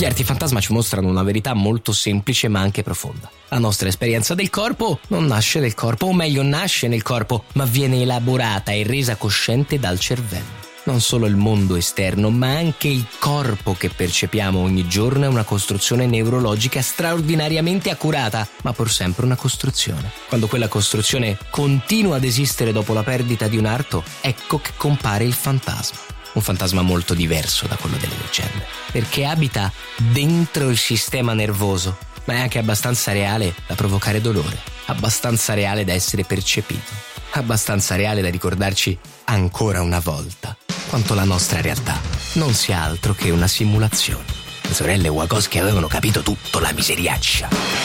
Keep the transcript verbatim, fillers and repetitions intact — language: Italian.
Gli arti fantasma ci mostrano una verità molto semplice ma anche profonda. La nostra esperienza del corpo non nasce nel corpo, o meglio nasce nel corpo, ma viene elaborata e resa cosciente dal cervello. Non solo il mondo esterno, ma anche il corpo che percepiamo ogni giorno è una costruzione neurologica straordinariamente accurata, ma pur sempre una costruzione. Quando quella costruzione continua ad esistere dopo la perdita di un arto, ecco che compare il fantasma. Un fantasma molto diverso da quello delle leggende, perché abita dentro il sistema nervoso, ma è anche abbastanza reale da provocare dolore, abbastanza reale da essere percepito, abbastanza reale da ricordarci ancora una volta quanto la nostra realtà non sia altro che una simulazione. Le sorelle Wachowski avevano capito tutto, la miseriaccia.